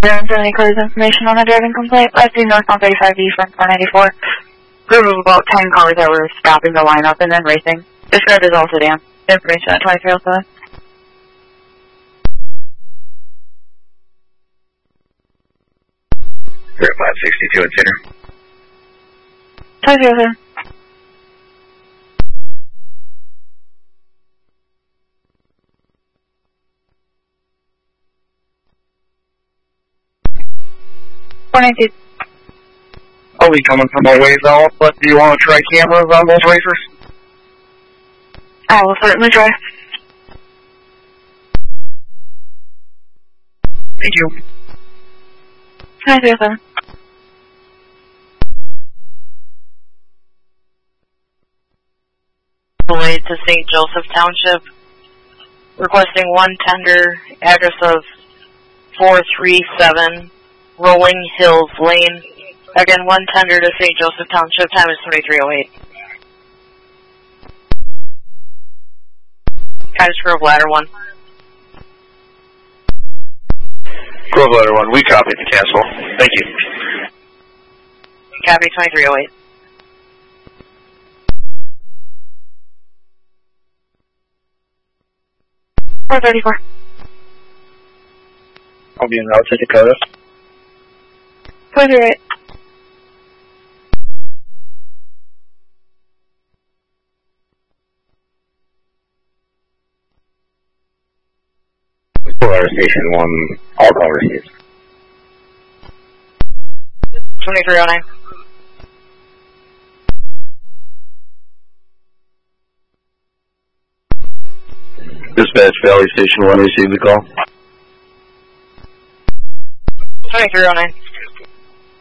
Any cars information on a driving complaint? Last seen northbound 35B from 494. Group of about 10 cars that were stopping the lineup and then racing. Described as all sedan. Information at 2307. Group 562 at center. 2307. I'll be coming from a ways out, but do you want to try cameras on those racers? I will certainly try. Thank you. 2307. Way to St. Joseph Township, requesting one tender, address of 437 Rolling Hills Lane. Again, one tender to St. Joseph Township, time is 2308. Cottage Grove Ladder 1. Grove Ladder 1, we copy the cancel. Thank you. Copy 2308. .434. I'll be in route to Dakota. 408. Station 1, all call received. 2309. Dispatch Valley Station 1, received the call. 2309.